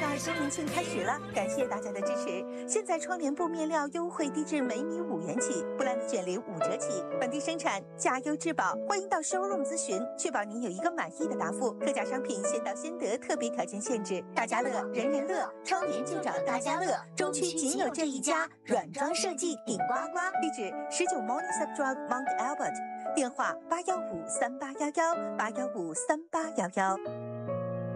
22周年庆开始了，感谢大家的支持。现在窗帘布面料优惠低至每米5元起，布兰的卷帘5折起，本地生产，价优质保。欢迎到 showroom 咨询，确保您有一个满意的答复。特价商品先到先得，特别条件限制。大家乐，人人乐，窗帘就找大家乐，中区仅有这一家，软装设计顶呱呱。地址19 Morningside Drive Mount Albert，电话8153811，8153811。